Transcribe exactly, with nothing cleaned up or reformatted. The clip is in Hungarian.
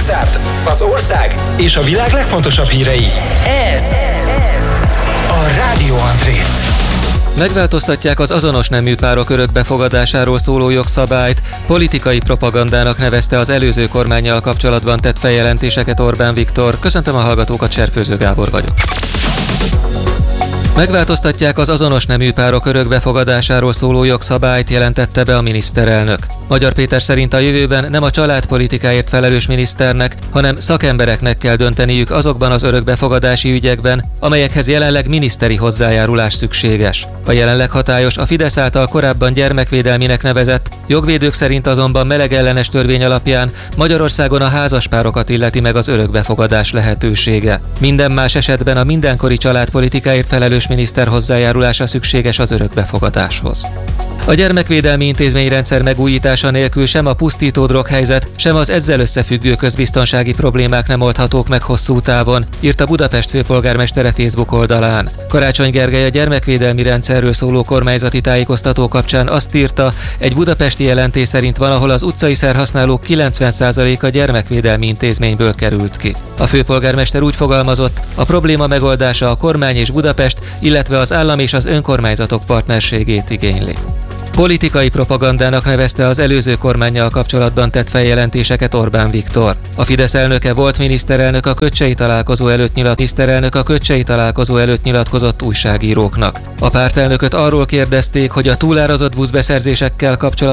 Mozart, az ország és a világ legfontosabb hírei. Ez a Rádió André. Megváltoztatják az azonos nemű párok örökbefogadásáról szóló jogszabályt, politikai propagandának nevezte az előző kormánnyal kapcsolatban tett feljelentéseket Orbán Viktor. Köszöntöm a hallgatókat, Cserfőző Gábor vagyok. Megváltoztatják az azonos nemű párok örökbefogadásáról szóló jogszabályt, jelentette be a miniszterelnök. Magyar Péter szerint a jövőben nem a családpolitikáért felelős miniszternek, hanem szakembereknek kell dönteniük azokban az örökbefogadási ügyekben, amelyekhez jelenleg miniszteri hozzájárulás szükséges. A jelenleg hatályos, a Fidesz által korábban gyermekvédelminek nevezett, jogvédők szerint azonban melegellenes törvény alapján Magyarországon a házaspárokat illeti meg az örökbefogadás lehetősége. Minden más esetben a mindenkori családpolitikáért felelős miniszter hozzájárulása szükséges az örökbefogadáshoz. A gyermekvédelmi intézményrendszer megújítása nélkül sem a pusztító droghelyzet, sem az ezzel összefüggő közbiztonsági problémák nem oldhatók meg hosszú távon, írta Budapest főpolgármestere Facebook oldalán. Karácsony Gergely a gyermekvédelmi rendszerről szóló kormányzati tájékoztató kapcsán azt írta, egy budapesti jelentés szerint van, ahol az utcai szerhasználók kilencven százaléka gyermekvédelmi intézményből került ki. A főpolgármester úgy fogalmazott, a probléma megoldása a kormány és Budapest, illetve az állam és az önkormányzatok partnerségét igényli. Politikai propagandának nevezte az előző kormánnyal kapcsolatban tett feljelentéseket Orbán Viktor. A Fidesz elnöke volt miniszterelnök a Köcsei találkozó előtt nyilat miniszterelnök a Köcsei találkozó előtt nyilatkozott újságíróknak. A pártelnököt arról kérdezték, hogy a túlárazott buszbeszerzésekkel kapcsolatban